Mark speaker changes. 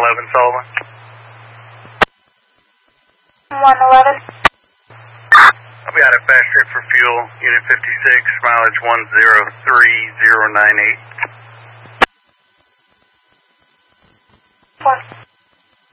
Speaker 1: 111, Sullivan.
Speaker 2: 111.
Speaker 1: I'll be out at Fast Trip for fuel, Unit 56, mileage 103098.